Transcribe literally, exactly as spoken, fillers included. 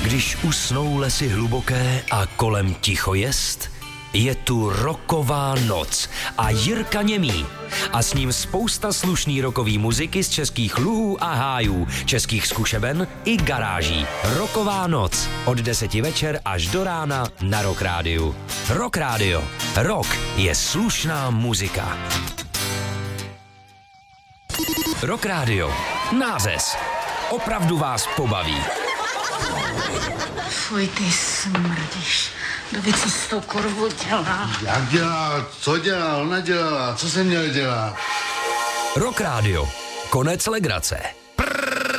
Když usnou lesy hluboké a kolem ticho jest, je tu rocková noc a Jirka Němý. A s ním spousta slušný rockový muziky z českých luhů a hájů, českých zkušeben i garáží. Rocková noc od deseti večer až do rána na Rock Rádiu. Rock Rádio. Rock je slušná muzika. Rock Rádio. Nářez. Opravdu vás pobaví. Fuj, ty smrdíš. Kdo co s tou kurvou dělá? Jak dělá? Co dělá? Ona dělala. Co jsem měl dělat? Rock Rádio. Konec legrace.